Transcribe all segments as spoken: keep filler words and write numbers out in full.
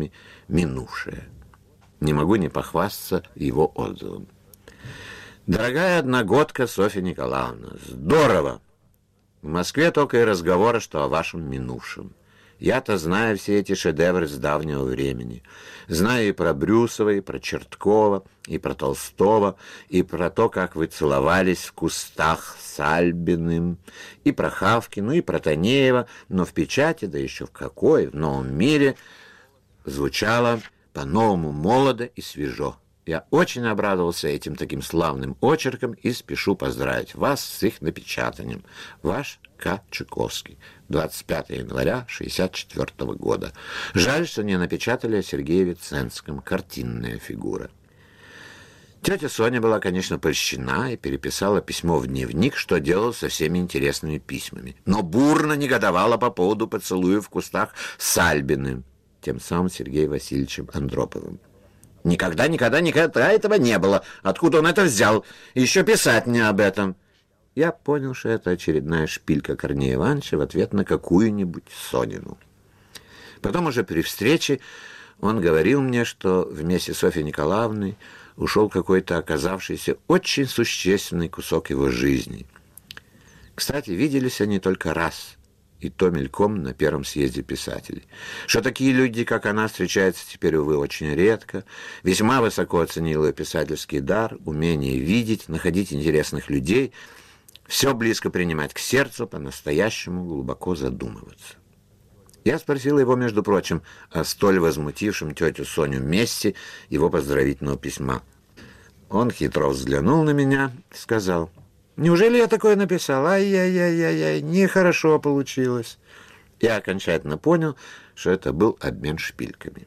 воспоминаниями минувшее. Не могу не похвастаться его отзывом. Дорогая одногодка Софья Николаевна, здорово! В Москве только и разговоры, что о вашем минувшем. Я-то знаю все эти шедевры с давнего времени. Знаю и про Брюсова, и про Черткова, и про Толстого, и про то, как вы целовались в кустах с Альбиным, и про Хавкину, и про Танеева, но в печати, да еще в какой, в новом мире, звучало по-новому молодо и свежо. Я очень обрадовался этим таким славным очерком и спешу поздравить вас с их напечатанием. Ваш К. Чуковский. двадцать пятого января шестьдесят четвёртого года. Жаль, что не напечатали о Сергее Виценском. Картинная фигура. Тетя Соня была, конечно, польщена и переписала письмо в дневник, что делала со всеми интересными письмами. Но бурно негодовала по поводу поцелуя в кустах с Альбиным, тем самым Сергеем Васильевичем Андроповым. Никогда, никогда, никогда этого не было. Откуда он это взял? Еще писать мне об этом. Я понял, что это очередная шпилька Корнея Ивановича в ответ на какую-нибудь Сонину. Потом уже при встрече он говорил мне, что вместе с Софьей Николаевной ушел какой-то оказавшийся очень существенный кусок его жизни. Кстати, виделись они только раз, и то мельком на первом съезде писателей. Что такие люди, как она, встречаются теперь, увы, очень редко. Весьма высоко оценил ее писательский дар, умение видеть, находить интересных людей, все близко принимать к сердцу, по-настоящему глубоко задумываться. Я спросил его, между прочим, о столь возмутившем тетю Соню месте его поздравительного письма. Он хитро взглянул на меня и сказал: «Неужели я такое написал? Ай-яй-яй-яй-яй, нехорошо получилось». Я окончательно понял, что это был обмен шпильками.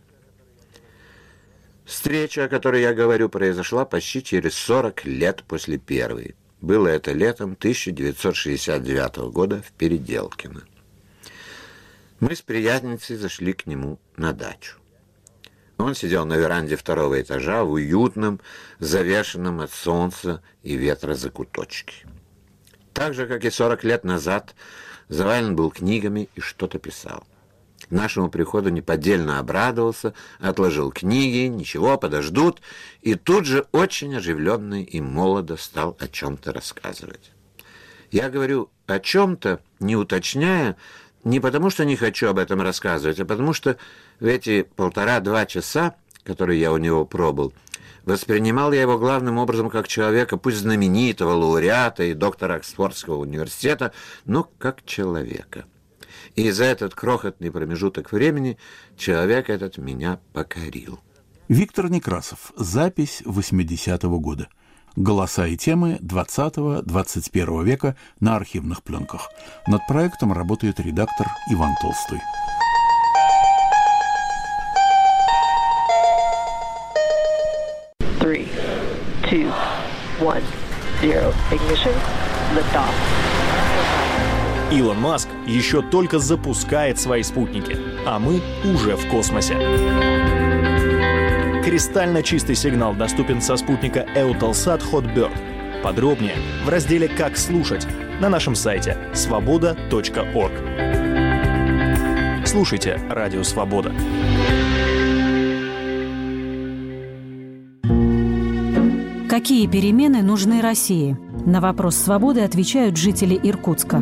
Встреча, о которой я говорю, произошла почти через сорок лет после первой. Было это летом тысяча девятьсот шестьдесят девятого года в Переделкино. Мы с приятельницей зашли к нему на дачу. Он сидел на веранде второго этажа в уютном, завешенном от солнца и ветра закуточке. Так же, как и сорок лет назад, завален был книгами и что-то писал. К нашему приходу неподдельно обрадовался, отложил книги, ничего, подождут, и тут же очень оживленно и молодо стал о чем-то рассказывать. Я говорю о чем-то, не уточняя, не потому, что не хочу об этом рассказывать, а потому, что в эти полтора-два часа, которые я у него пробыл, воспринимал я его главным образом как человека, пусть знаменитого, лауреата и доктора Оксфордского университета, но как человека. И за этот крохотный промежуток времени человек этот меня покорил. Виктор Некрасов. Запись восьмидесятого года. Голоса и темы двадцатого-двадцать первого века на архивных пленках. Над проектом работает редактор Иван Толстой. Three, two, one, zero. Ignition. Lift off. Илон Маск еще только запускает свои спутники, а мы уже в космосе. Кристально чистый сигнал доступен со спутника Eutelsat Hotbird. Подробнее в разделе «Как слушать» на нашем сайте свобода точка орг. Слушайте Радио Свобода. Какие перемены нужны России? На вопрос «Свободы» отвечают жители Иркутска.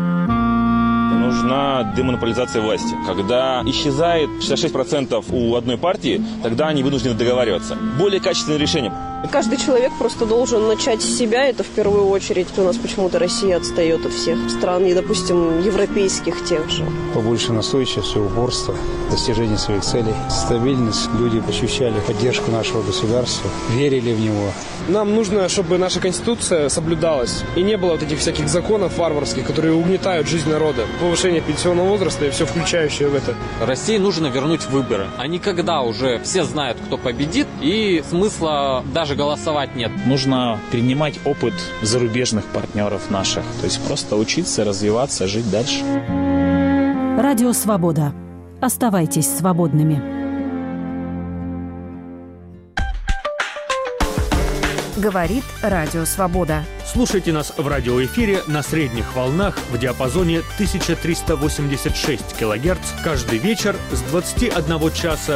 Нужна демонополизация власти. Когда исчезает шестьдесят шесть процентов у одной партии, тогда они вынуждены договариваться. Более качественное решение. Каждый человек просто должен начать с себя, это в первую очередь. У нас почему-то Россия отстает от всех стран, и, допустим, европейских тех же. Побольше настойчивости, упорства, достижения своих целей, стабильность. Люди ощущали поддержку нашего государства, верили в него. Нам нужно, чтобы наша Конституция соблюдалась, и не было вот этих всяких законов варварских, которые угнетают жизнь народа. Повышение пенсионного возраста и все включающее в это. России нужно вернуть выборы. А не когда уже все знают, кто победит, и смысла даже голосовать нет. Нужно принимать опыт зарубежных партнеров наших. То есть просто учиться, развиваться, жить дальше. Радио Свобода. Оставайтесь свободными. Говорит Радио Свобода. Слушайте нас в радиоэфире на средних волнах в диапазоне тысяча триста восемьдесят шесть килогерц каждый вечер с двадцати одного часа